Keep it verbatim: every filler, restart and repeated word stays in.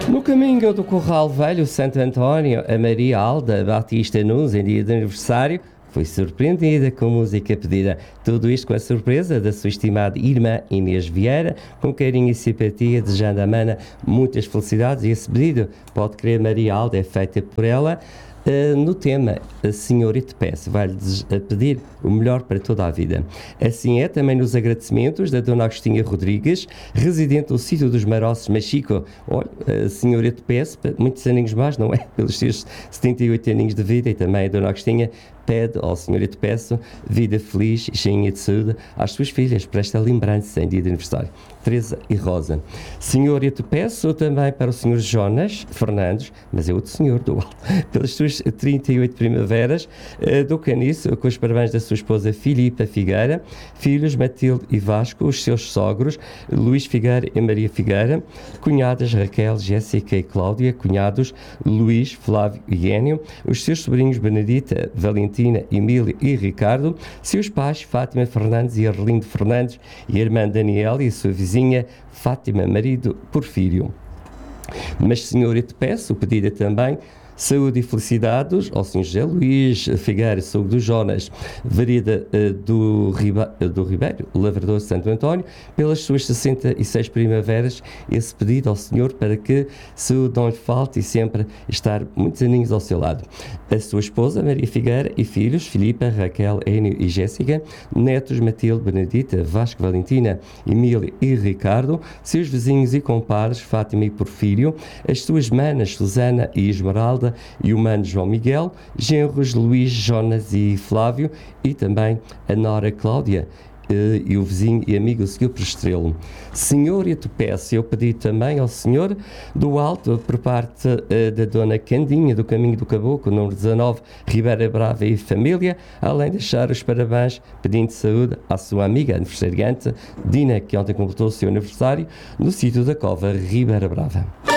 No caminho do Corral Velho, Santo António, a Maria Alda Batista Nunes, em dia de aniversário, foi surpreendida com música pedida. Tudo isto com a surpresa da sua estimada irmã Inês Vieira, com carinho e simpatia, desejando a Mana muitas felicidades. E esse pedido, pode crer, Maria Alda, é feita por ela uh, no tema Senhor, e te peço, vai-lhe pedir o melhor para toda a vida. Assim é também nos agradecimentos da Dona Agostinha Rodrigues, residente do sítio dos Maroços, Machico. Olha, uh, Senhor, eu te peço, muitos aninhos mais, não é? Pelos seus setenta e oito aninhos de vida, e também a Dona Agostinha pede ao Senhor, eu te peço, vida feliz e cheia de saúde às suas filhas, para esta lembrança em dia de aniversário, Teresa e Rosa. Senhor, eu te peço também para o Senhor Jonas Fernandes, mas é outro senhor do alto, pelas suas trinta e oito primaveras, do Caniço, com os parabéns da sua esposa Filipa Figueira, filhos Matilde e Vasco, os seus sogros Luís Figueira e Maria Figueira, cunhadas Raquel, Jéssica e Cláudia, cunhados Luís, Flávio e Énio, os seus sobrinhos Benedita, Valentina, Emília e Ricardo, seus pais Fátima Fernandes e Arlindo Fernandes, e a irmã Daniela e a sua vizinha Fátima, marido Porfírio. Mas, Senhor, eu te peço, o pedido é também saúde e felicidades ao senhor José Luís Figueira, saúde do Jonas, Vereda uh, do, Riba, uh, do Ribeiro, Lavrador Santo António, pelas suas sessenta e seis primaveras, esse pedido ao Senhor para que saúde não lhe falte e sempre estar muitos aninhos ao seu lado. A sua esposa, Maria Figueira, e filhos, Filipa, Raquel, Énio e Jéssica, netos, Matilde, Benedita, Vasco, Valentina, Emília e Ricardo, seus vizinhos e compadres, Fátima e Porfírio, as suas manas, Susana e Esmeralda, e o mano João Miguel, genros Luís, Jonas e Flávio, e também a nora Cláudia, Uh, e o vizinho e amigo seguiu por Estrelo. Senhor, eu te peço, eu pedi também ao Senhor do Alto, por parte uh, da Dona Candinha, do Caminho do Caboclo, número dezanove, Ribeira Brava e família, além de deixar os parabéns, pedindo saúde à sua amiga aniversariante, Dina, que ontem completou o seu aniversário, no sítio da Cova, Ribeira Brava.